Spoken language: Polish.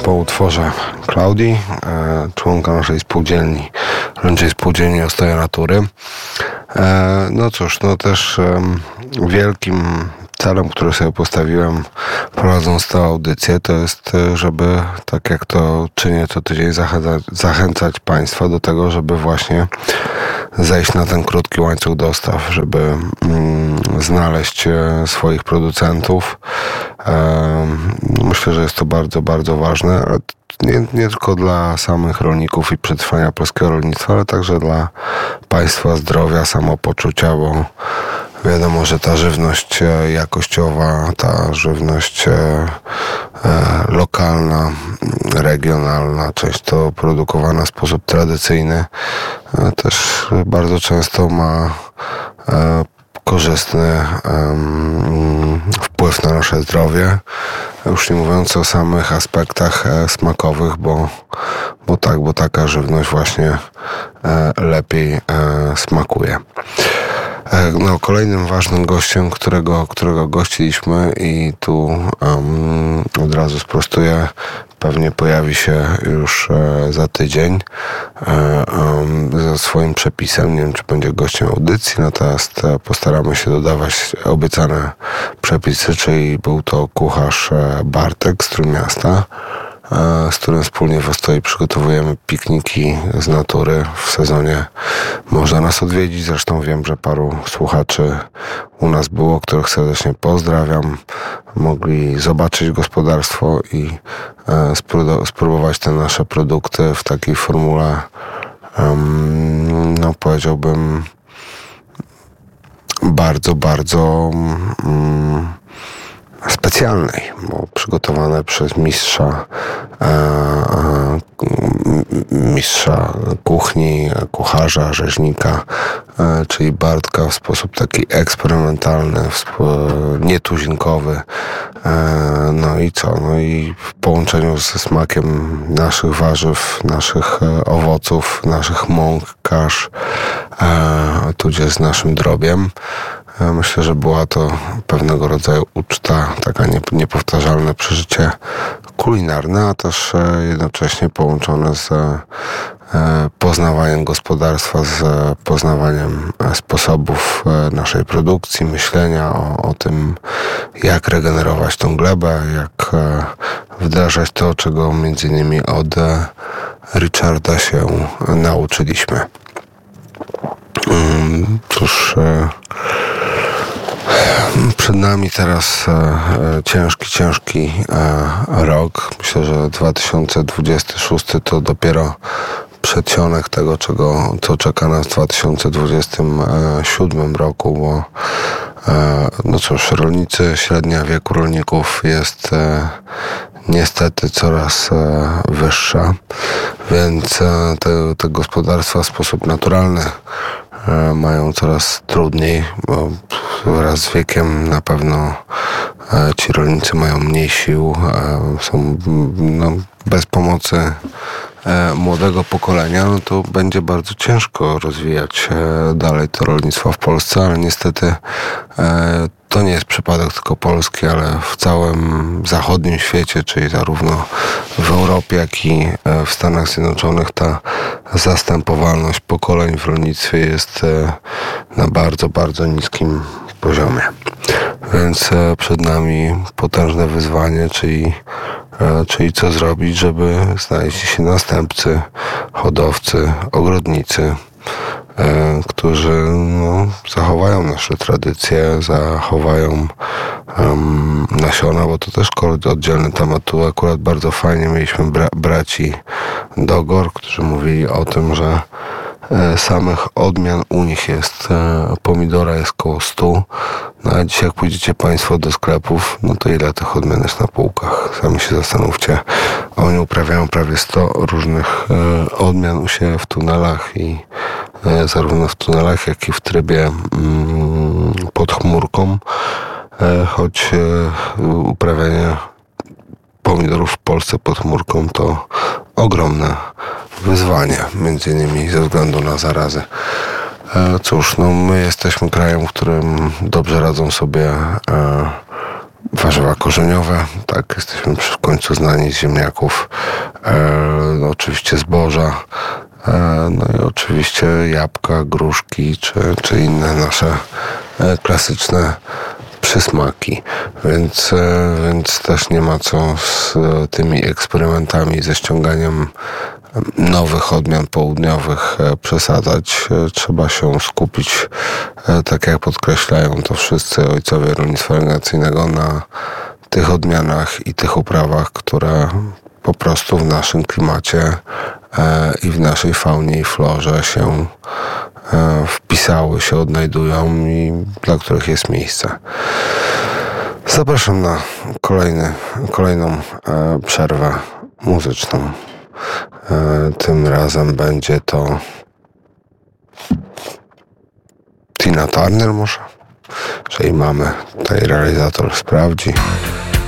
po utworze Klaudii, członka naszej spółdzielni, Rolniczej Spółdzielni Ostoja Natury. No cóż, no też wielkim celem, który sobie postawiłem, prowadząc tę audycję, to jest, żeby, tak jak to czynię co tydzień, zachęcać Państwa do tego, żeby właśnie zejść na ten krótki łańcuch dostaw, żeby znaleźć swoich producentów. Myślę, że jest to bardzo, bardzo ważne, ale nie tylko dla samych rolników i przetrwania polskiego rolnictwa, ale także dla państwa zdrowia, samopoczucia, bo wiadomo, że ta żywność jakościowa, ta żywność lokalna, regionalna, często produkowana w sposób tradycyjny, też bardzo często ma korzystny wpływ na nasze zdrowie. Już nie mówiąc o samych aspektach smakowych, bo taka żywność właśnie lepiej smakuje. No, kolejnym ważnym gościem, którego gościliśmy i tu od razu sprostuję, pewnie pojawi się już za tydzień ze swoim przepisem. Nie wiem, czy będzie gościem audycji, natomiast postaramy się dodawać obiecane przepisy, czyli był to kucharz Bartek z Trójmiasta, z którym wspólnie w Ostoi przygotowujemy pikniki z natury. W sezonie można nas odwiedzić. Zresztą wiem, że paru słuchaczy u nas było, których serdecznie pozdrawiam. Mogli zobaczyć gospodarstwo i spróbować te nasze produkty w takiej formule, no powiedziałbym, bardzo, bardzo specjalnej, bo przygotowane przez mistrza kuchni, kucharza, rzeźnika, czyli Bartka, w sposób taki eksperymentalny, nietuzinkowy. No i co? No i w połączeniu ze smakiem naszych warzyw, naszych owoców, naszych mąk, kasz, tudzież z naszym drobiem. Myślę, że była to pewnego rodzaju uczta, taka niepowtarzalne przeżycie kulinarne, a też jednocześnie połączone z poznawaniem gospodarstwa, z poznawaniem sposobów naszej produkcji, myślenia o tym, jak regenerować tą glebę, jak wdrażać to, czego między innymi od Richarda się nauczyliśmy. Cóż, przed nami teraz ciężki rok. Myślę, że 2026 to dopiero przedsionek tego, co czeka nas w 2027 roku, bo no cóż, średnia wieku rolników jest niestety coraz wyższa, więc te gospodarstwa w sposób naturalny mają coraz trudniej, bo wraz z wiekiem na pewno ci rolnicy mają mniej sił, są bez pomocy młodego pokolenia, no to będzie bardzo ciężko rozwijać dalej to rolnictwo w Polsce, ale niestety to nie jest przypadek tylko Polski, ale w całym zachodnim świecie, czyli zarówno w Europie, jak i w Stanach Zjednoczonych ta zastępowalność pokoleń w rolnictwie jest na bardzo, bardzo niskim poziomie. Więc przed nami potężne wyzwanie, czyli co zrobić, żeby znaleźli się następcy, hodowcy, ogrodnicy, którzy zachowają nasze tradycje, zachowają nasiona, bo to też oddzielny temat. Tu akurat bardzo fajnie mieliśmy braci Dogor, którzy mówili o tym, że samych odmian u nich jest, pomidora jest koło 100, no a dzisiaj jak pójdziecie Państwo do sklepów, no to ile tych odmian jest na półkach? Sami się zastanówcie. Oni uprawiają prawie 100 różnych odmian u siebie w tunelach i zarówno w tunelach, jak i w trybie pod chmurką, choć uprawianie pomidorów w Polsce pod chmurką to ogromne wyzwanie, między innymi ze względu na zarazy. Cóż, my jesteśmy krajem, w którym dobrze radzą sobie warzywa korzeniowe. Tak, jesteśmy końcu znani z ziemniaków, no oczywiście zboża, no i oczywiście jabłka, gruszki czy inne nasze klasyczne przysmaki, więc też nie ma co z tymi eksperymentami, ze ściąganiem nowych odmian południowych przesadzać. Trzeba się skupić, tak jak podkreślają to wszyscy ojcowie rolnictwa organizacyjnego, na tych odmianach i tych uprawach, które po prostu w naszym klimacie i w naszej faunie i florze się wpisały, się odnajdują i dla których jest miejsce. Zapraszam na kolejną przerwę muzyczną. Tym razem będzie to Tina Turner może? Jeżeli mamy, tutaj realizator sprawdzi.